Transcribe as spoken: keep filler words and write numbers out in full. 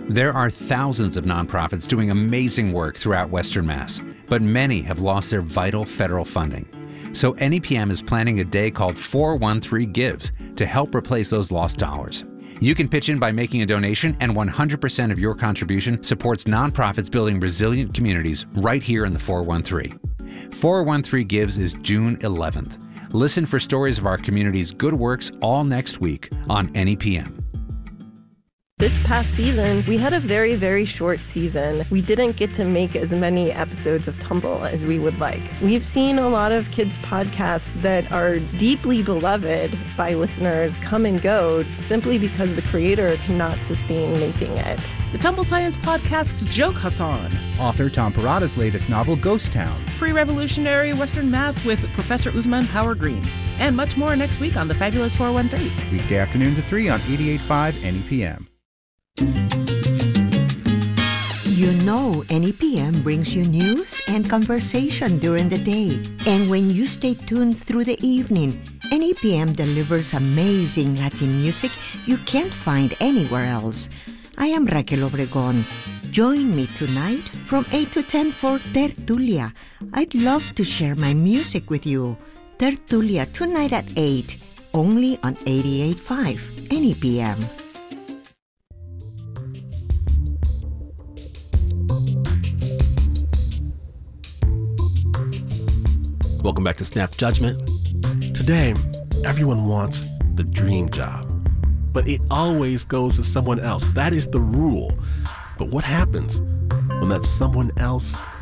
There are thousands of nonprofits doing amazing work throughout Western Mass, but many have lost their vital federal funding. So N E P M is planning a day called four one three Gives to help replace those lost dollars. You can pitch in by making a donation, and one hundred percent of your contribution supports nonprofits building resilient communities right here in the four one three. four one three Gives is June eleventh. Listen for stories of our community's good works all next week on N E P M. This past season, we had a very, very short season. We didn't get to make as many episodes of Tumble as we would like. We've seen a lot of kids' podcasts that are deeply beloved by listeners come and go simply because the creator cannot sustain making it. The Tumble Science Podcast's Joke-a-thon. Author Tom Parada's latest novel, Ghost Town. Pre-revolutionary Western Mass with Professor Usman Power Green. And much more next week on The Fabulous four one three. Weekday afternoons at three on eighty-eight point five N E P M. You know N E P M brings you news and conversation during the day. And when you stay tuned through the evening, N E P M delivers amazing Latin music you can't find anywhere else. I am Raquel Obregon. Join me tonight from eight to ten for Tertulia. I'd love to share my music with you. Tertulia tonight at eight, only on eighty-eight point five N E P M. Welcome back to Snap Judgment. Today, everyone wants the dream job, but it always goes to someone else. That is the rule. But what happens when that someone else